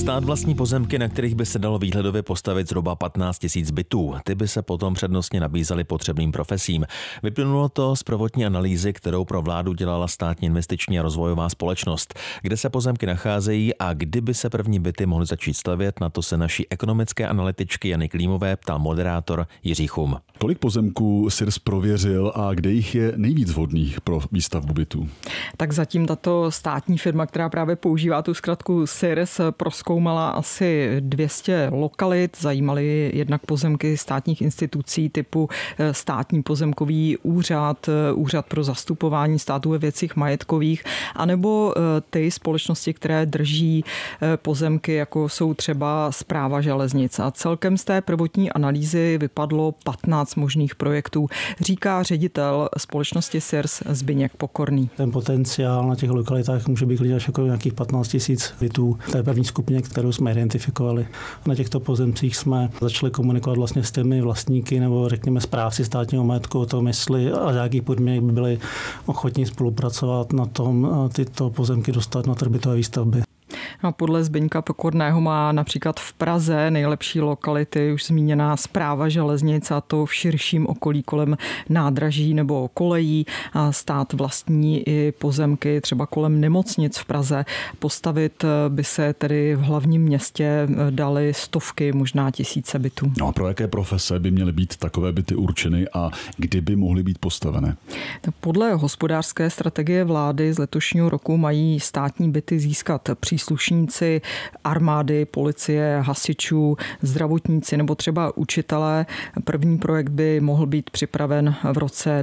Stát vlastní pozemky, na kterých by se dalo výhledově postavit zhruba 15 000 bytů. Ty by se potom přednostně nabízely potřebným profesím. Vyplynulo to z prvotní analýzy, kterou pro vládu dělala Státní investiční a rozvojová společnost. Kde se pozemky nacházejí a kdy by se první byty mohly začít stavět, na to se naší ekonomické analytičky Jany Klímové ptal moderátor Jiří Chum. Kolik pozemků SIRS prověřil a kde jich je nejvíc vhodných pro výstavbu bytů? Tak zatím tato státní firma, která právě používá tu zkratku SIRS, zkoumala asi 200 lokalit, zajímaly jednak pozemky státních institucí typu Státní pozemkový úřad, Úřad pro zastupování státu ve věcích majetkových, anebo ty společnosti, které drží pozemky, jako jsou třeba Správa železnic. A celkem z té prvotní analýzy vypadlo 15 možných projektů, říká ředitel společnosti SIRS Zbyněk Pokorný. Ten potenciál na těch lokalitách může být až jako nějakých 15 000 bytů. To je první skupině, kterou jsme identifikovali. Na těchto pozemcích jsme začali komunikovat vlastně s těmi vlastníky nebo řekněme správci státního majetku o tom, jestli a jakých podmínek by byli ochotní spolupracovat na tom tyto pozemky dostat na trh bytové výstavby. A podle Zbyňka Pokorného má například v Praze nejlepší lokality už zmíněná Správa železnic, a to v širším okolí kolem nádraží nebo kolejí. A stát vlastní i pozemky třeba kolem nemocnic v Praze. Postavit by se tedy v hlavním městě daly stovky, možná tisíce bytů. No a pro jaké profese by měly být takové byty určeny a kdy by mohly být postavené? Podle hospodářské strategie vlády z letošního roku mají státní byty získat příslušníci armády, policie, hasičů, zdravotníci nebo třeba učitelé. První projekt by mohl být připraven v roce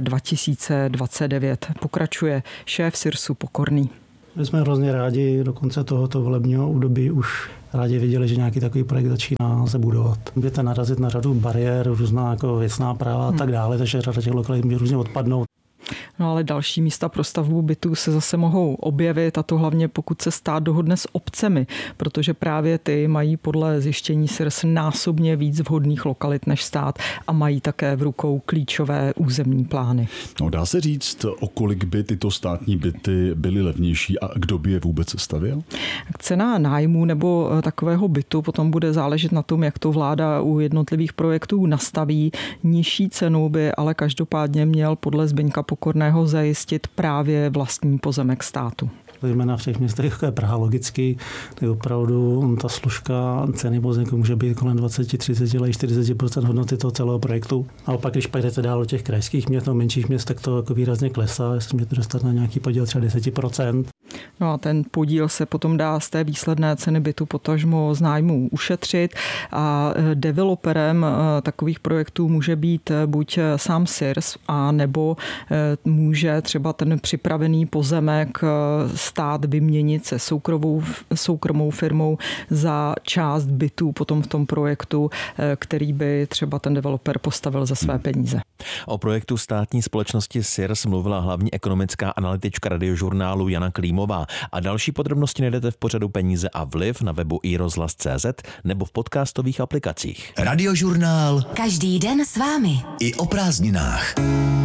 2029. Pokračuje šéf SIRSu Pokorný. My jsme hrozně rádi do konce tohoto volebního období už rádi viděli, že nějaký takový projekt začíná se budovat. Můžete narazit na řadu bariér, různá jako věcná práva a tak dále, takže řada těch lokalit může různě odpadnout. No ale další místa pro stavbu bytů se zase mohou objevit, a to hlavně pokud se stát dohodne s obcemi, protože právě ty mají podle zjištění SIRS násobně víc vhodných lokalit než stát a mají také v rukou klíčové územní plány. No, dá se říct, o kolik by tyto státní byty byly levnější a kdo by je vůbec stavěl? Cena nájmu nebo takového bytu potom bude záležet na tom, jak to vláda u jednotlivých projektů nastaví. Nižší cenu by ale každopádně měl podle Zbyňka Pokorného zajistit právě vlastní pozemek státu. Zejména v těch městech, jako je Praha logicky, tak opravdu ta složka ceny pozemku může být kolem 20, 30, 40% hodnoty toho celého projektu. A opak, když pak jdete dál do těch krajských měst nebo menších měst, tak to jako výrazně klesá, jestli můžete dostat na nějaký podíl třeba 10%. No a ten podíl se potom dá z té výsledné ceny bytu potažmo z nájmu ušetřit, a developerem takových projektů může být buď sám SIRS, a nebo může třeba ten připravený pozemek stát vyměnit se soukromou firmou za část bytů potom v tom projektu, který by třeba ten developer postavil za své peníze. O projektu státní společnosti SIRS mluvila hlavní ekonomická analytička Radiožurnálu Jana Klímová. A další podrobnosti najdete v pořadu Peníze a vliv na webu iRozhlas.cz nebo v podcastových aplikacích. Radiožurnál. Každý den s vámi. I o prázdninách.